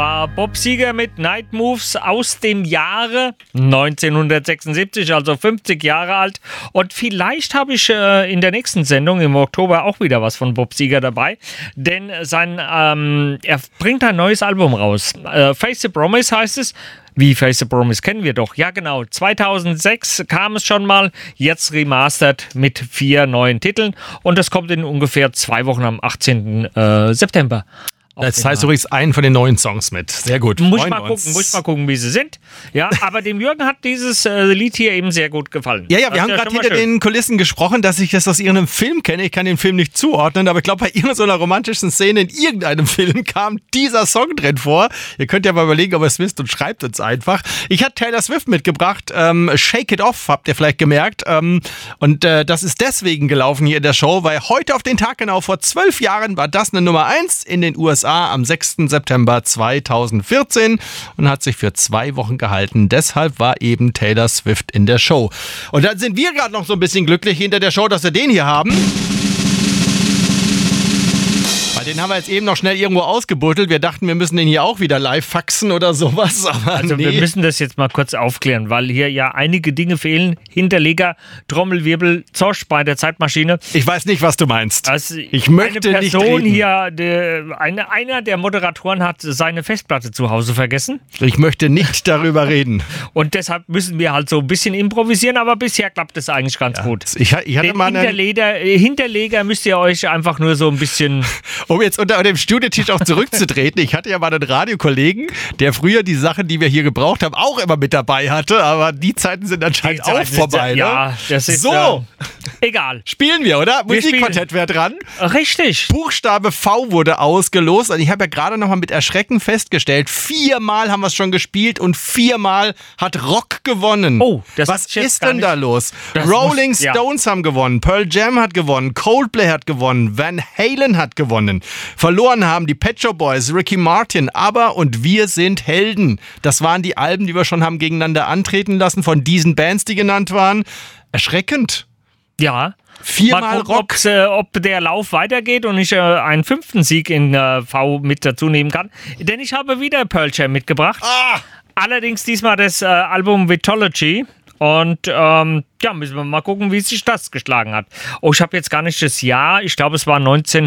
Bob Seger mit Night Moves aus dem Jahre 1976, also 50 Jahre alt. Und vielleicht habe ich in der nächsten Sendung im Oktober auch wieder was von Bob Seger dabei, denn er bringt ein neues Album raus. Face the Promise heißt es. Wie Face the Promise kennen wir doch. Ja genau, 2006 kam es schon mal, jetzt remastered mit 4 neuen Titeln und das kommt in ungefähr 2 Wochen am 18. September. Das heißt übrigens einen von den neuen Songs mit. Sehr gut. Muss ich mal gucken, wie sie sind. Ja, aber dem Jürgen hat dieses Lied hier eben sehr gut gefallen. Ja, wir haben gerade hinter den Kulissen gesprochen, dass ich das aus irgendeinem Film kenne. Ich kann den Film nicht zuordnen, aber ich glaube, bei irgendeiner romantischen Szene in irgendeinem Film kam dieser Song drin vor. Ihr könnt ja mal überlegen, ob ihr es wisst und schreibt uns einfach. Ich hatte Taylor Swift mitgebracht. Shake It Off, habt ihr vielleicht gemerkt. Und das ist deswegen gelaufen hier in der Show, weil heute auf den Tag genau vor 12 Jahren war das eine Nummer 1 in den USA am 6. September 2014 und hat sich für 2 Wochen gehalten. Deshalb war eben Taylor Swift in der Show. Und dann sind wir gerade noch so ein bisschen glücklich hinter der Show, dass wir den hier haben. Den haben wir jetzt eben noch schnell irgendwo ausgebuddelt. Wir dachten, wir müssen den hier auch wieder live faxen oder sowas. Aber also wir müssen das jetzt mal kurz aufklären, weil hier ja einige Dinge fehlen. Hinterleger, Trommelwirbel, Zosch bei der Zeitmaschine. Ich weiß nicht, was du meinst. Also ich möchte eine Person nicht hier, einer der Moderatoren hat seine Festplatte zu Hause vergessen. Ich möchte nicht darüber reden. Und deshalb müssen wir halt so ein bisschen improvisieren, aber bisher klappt es eigentlich ganz gut. Ich hatte mal Hinterleger müsst ihr euch einfach nur so ein bisschen... Um jetzt unter dem Studiotisch auch zurückzutreten, ich hatte ja mal einen Radiokollegen, der früher die Sachen, die wir hier gebraucht haben, auch immer mit dabei hatte, aber die Zeiten sind anscheinend auch vorbei. Ja, das ist so. Egal. Spielen wir, oder? Musikquartett wäre dran. Richtig. Buchstabe V wurde ausgelost. Und ich habe ja gerade noch mal mit Erschrecken festgestellt, 4-mal haben wir es schon gespielt und 4-mal hat Rock gewonnen. Oh, was ist denn da los? Rolling Stones haben gewonnen, Pearl Jam hat gewonnen, Coldplay hat gewonnen, Van Halen hat gewonnen. Verloren haben die Pet Shop Boys, Ricky Martin, aber und wir sind Helden. Das waren die Alben, die wir schon haben gegeneinander antreten lassen von diesen Bands, die genannt waren. Erschreckend. Ja. 4-mal Rock. Ob der Lauf weitergeht und ich einen 5. Sieg in V mit dazu nehmen kann. Denn ich habe wieder Pearl Jam mitgebracht. Allerdings diesmal das Album Vitology. Und müssen wir mal gucken, wie sich das geschlagen hat. Oh, ich habe jetzt gar nicht das Jahr. Ich glaube, es war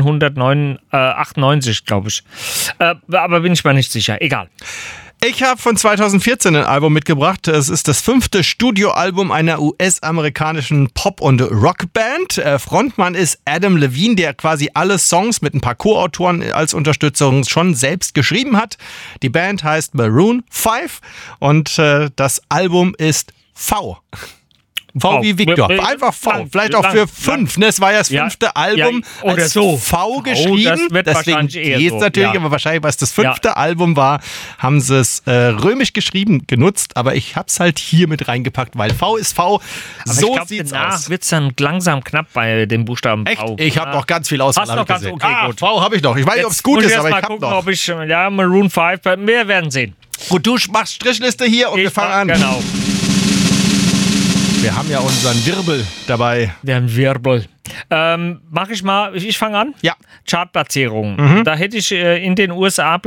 1998, glaube ich. Aber bin ich mir nicht sicher. Egal. Ich habe von 2014 ein Album mitgebracht. Es ist das 5. Studioalbum einer US-amerikanischen Pop- und Rockband. Frontmann ist Adam Levine, der quasi alle Songs mit ein paar Co-Autoren als Unterstützung schon selbst geschrieben hat. Die Band heißt Maroon 5 und das Album ist V. V wie Victor. Einfach V. Vielleicht auch für 5. Es war ja das 5. Album als so. V geschrieben. Deswegen geht es natürlich, aber wahrscheinlich, weil es das 5. Album war, haben sie es römisch geschrieben genutzt. Aber ich habe es halt hier mit reingepackt, weil V ist V. Aber so sieht es aus. Wird es dann langsam knapp bei dem Buchstaben Echt? V. Ich habe noch ganz viel Auswahl. Hast noch ganz gesehen. Okay, gut. V habe ich noch. Ich weiß nicht, ob es gut ist, aber ich habe noch. Ob ich, Maroon 5, wir werden sehen. Gut, du machst Strichliste hier und wir fangen an. Genau. Wir haben ja unseren Wirbel dabei. Der Wirbel. Mach ich mal, ich fange an? Ja. Chartplatzierung. Da hätte ich in den USA